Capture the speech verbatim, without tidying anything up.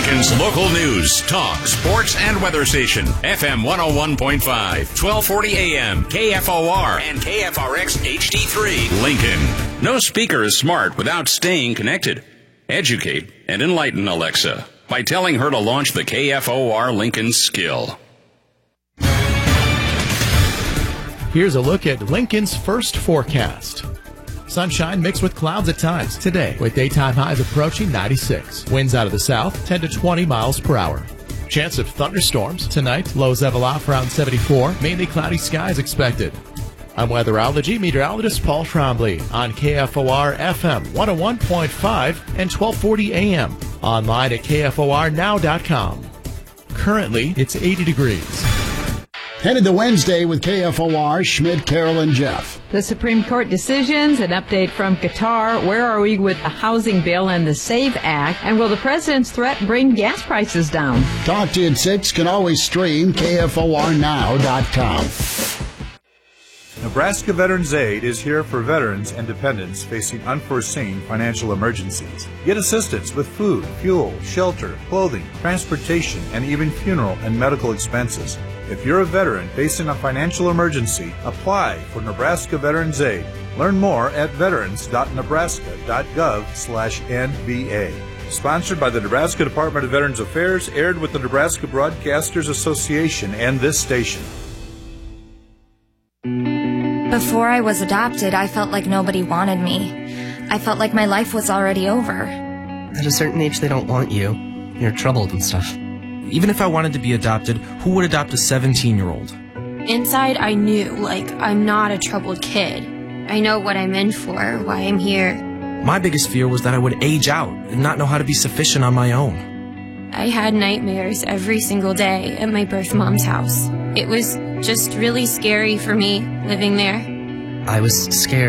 Lincoln's local news, talk, sports, and weather station. F M one oh one point five, twelve forty A M, K F O R, and K F R X H D three. Lincoln. No speaker is smart without staying connected. Educate and enlighten Alexa by telling her to launch the K F O R Lincoln skill. Here's a look at Lincoln's first forecast. Sunshine mixed with clouds at times today, with daytime highs approaching ninety-six. Winds out of the south, ten to twenty miles per hour. Chance of thunderstorms tonight. Lows level off around seventy-four. Mainly cloudy skies expected. I'm weatherology meteorologist Paul Trombley on K F O R F M one oh one point five and twelve forty A M. Online at K F O R now dot com. Currently, it's eighty degrees. Headed to Wednesday with K F O R, Schmidt, Carol, and Jeff. The Supreme Court decisions, an update from Qatar. Where are we with the housing bill and the SAVE Act? And will the president's threat bring gas prices down? Talk to you at six. Can always stream K F O R now dot com. Nebraska Veterans Aid is here for veterans and dependents facing unforeseen financial emergencies. Get assistance with food, fuel, shelter, clothing, transportation, and even funeral and medical expenses. If you're a veteran facing a financial emergency, apply for Nebraska Veterans Aid. Learn more at veterans dot nebraska dot gov slash N V A. Sponsored by the Nebraska Department of Veterans Affairs, aired with the Nebraska Broadcasters Association and this station. Before I was adopted, I felt like nobody wanted me. I felt like my life was already over. At a certain age, they don't want you. You're troubled and stuff. Even if I wanted to be adopted, who would adopt a seventeen-year-old? Inside, I knew, like, I'm not a troubled kid. I know what I'm in for, why I'm here. My biggest fear was that I would age out and not know how to be sufficient on my own. I had nightmares every single day at my birth mom's house. It was just really scary for me living there. I was scared.